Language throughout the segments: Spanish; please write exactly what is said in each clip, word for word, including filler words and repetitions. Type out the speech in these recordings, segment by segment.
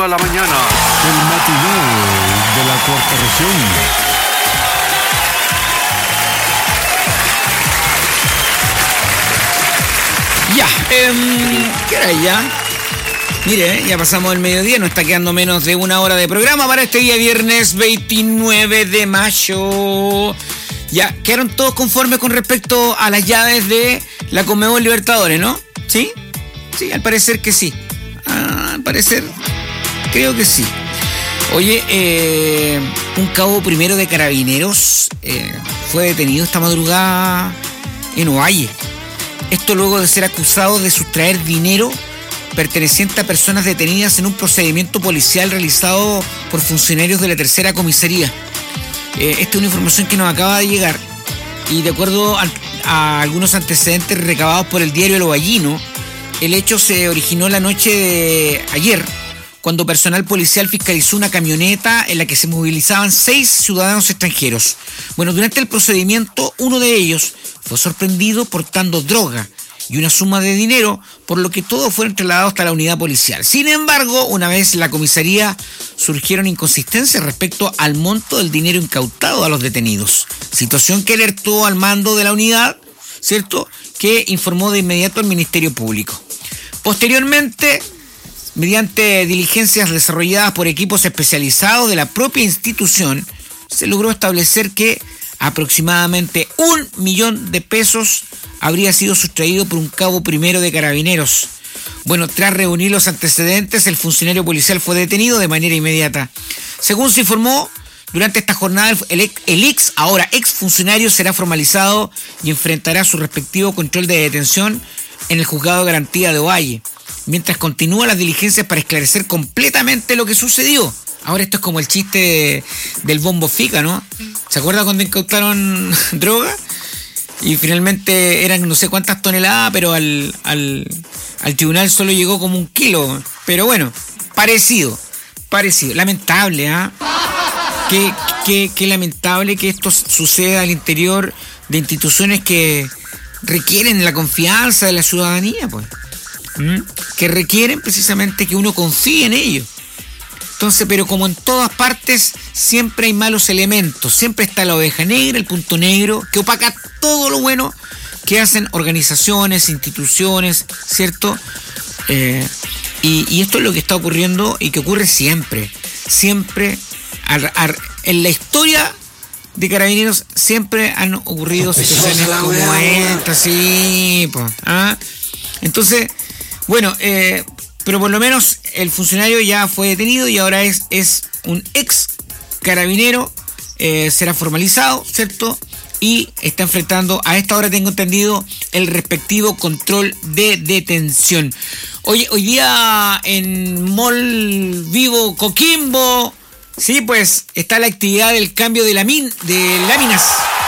A la mañana, el matiné de la cuarta región. Ya, eh, ¿qué hora es ya? Mire, ya pasamos el mediodía, nos está quedando menos de una hora de programa para este día viernes veintinueve de mayo. Ya, quedaron todos conformes con respecto a las llaves de la Conmebol Libertadores, ¿no? ¿Sí? Sí, al parecer que sí. Ah, al parecer, creo que sí. Oye, eh, un cabo primero de Carabineros eh, fue detenido esta madrugada en Ovalle. Esto luego de ser acusado de sustraer dinero perteneciente a personas detenidas en un procedimiento policial realizado por funcionarios de la tercera comisaría. Eh, esta es una información que nos acaba de llegar y de acuerdo a, a algunos antecedentes recabados por el diario El Ovallino, el hecho se originó la noche de ayer, cuando personal policial fiscalizó una camioneta en la que se movilizaban seis ciudadanos extranjeros. Bueno, durante el procedimiento, uno de ellos fue sorprendido portando droga y una suma de dinero, por lo que todos fueron trasladados hasta la unidad policial. Sin embargo, una vez en la comisaría, surgieron inconsistencias respecto al monto del dinero incautado a los detenidos. Situación que alertó al mando de la unidad, ¿cierto?, que informó de inmediato al Ministerio Público. Posteriormente, mediante diligencias desarrolladas por equipos especializados de la propia institución, se logró establecer que aproximadamente un millón de pesos habría sido sustraído por un cabo primero de Carabineros. Bueno, tras reunir los antecedentes, el funcionario policial fue detenido de manera inmediata. Según se informó, durante esta jornada, el ex, el ex ahora ex funcionario será formalizado y enfrentará su respectivo control de detención en el juzgado de garantía de Ovalle, mientras continúan las diligencias para esclarecer completamente lo que sucedió. Ahora esto es como el chiste de, del bombo fica, ¿no? ¿Se acuerda cuando incautaron droga? Y finalmente eran no sé cuántas toneladas, pero al, al, al tribunal solo llegó como un kilo. Pero bueno, parecido, parecido. Lamentable, ¿ah? ¿eh? Qué, qué, qué lamentable que esto suceda al interior de instituciones que requieren la confianza de la ciudadanía, pues. ¿Mm? Que requieren precisamente que uno confíe en ellos. Entonces, pero como en todas partes, siempre hay malos elementos. Siempre está la oveja negra, el punto negro, que opaca todo lo bueno que hacen organizaciones, instituciones, ¿cierto? Eh, y, y esto es lo que está ocurriendo y que ocurre siempre. Siempre, ar, ar, en la historia de Carabineros, siempre han ocurrido situaciones como esta, sí, pues, ¿ah? Entonces, bueno, eh... pero por lo menos el funcionario ya fue detenido y ahora es, es un ex carabinero, eh, será formalizado, ¿cierto? Y está enfrentando, a esta hora tengo entendido, el respectivo control de detención. Hoy, hoy día en Mall Vivo Coquimbo, sí, pues está la actividad del cambio de, lamin, de láminas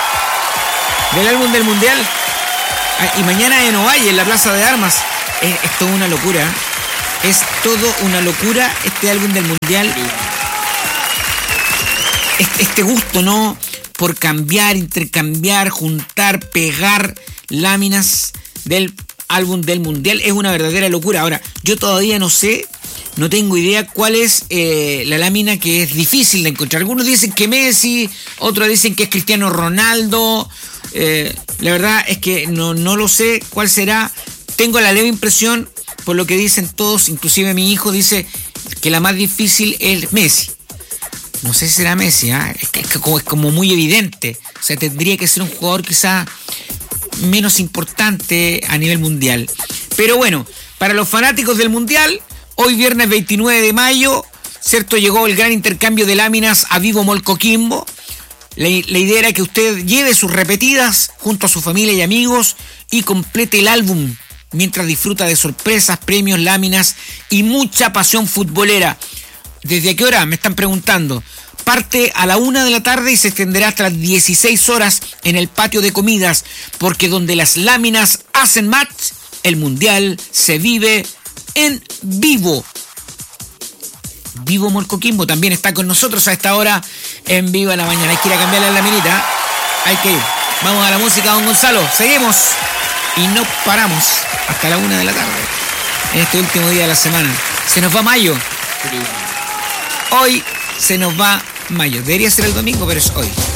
del álbum del Mundial. Ah, y mañana en Ovalle, en la Plaza de Armas. Es, es toda una locura, ¿eh? Es todo una locura este álbum del Mundial. Este gusto, ¿no? Por cambiar, intercambiar, juntar, pegar láminas del álbum del Mundial. Es una verdadera locura. Ahora, yo todavía no sé, no tengo idea cuál es eh, la lámina que es difícil de encontrar. Algunos dicen que Messi, otros dicen que es Cristiano Ronaldo. Eh, la verdad es que no, no lo sé cuál será. Tengo la leve impresión, por lo que dicen todos, inclusive mi hijo dice que la más difícil es Messi. No sé si será Messi, ¿eh? es, que, es, que como, es como muy evidente. O sea, tendría que ser un jugador quizá menos importante a nivel mundial. Pero bueno, para los fanáticos del Mundial, hoy viernes veintinueve de mayo, ¿cierto? Llegó el gran intercambio de láminas a Vivo Mall Coquimbo. La, la idea era que usted lleve sus repetidas junto a su familia y amigos y complete el álbum mientras disfruta de sorpresas, premios, láminas y mucha pasión futbolera. ¿Desde qué hora? Me están preguntando. Parte a la una de la tarde y se extenderá hasta las dieciséis horas en el patio de comidas, porque donde las láminas hacen match, el Mundial se vive en vivo. Vivo Mall Coquimbo también está con nosotros a esta hora en Viva la Mañana. Hay que ir a cambiar la laminita. Hay que ir. Vamos a la música, don Gonzalo. Seguimos y no paramos hasta la una de la tarde en este último día de la semana. Se nos va mayo. Hoy se nos va mayo. Debería ser el domingo, pero es hoy.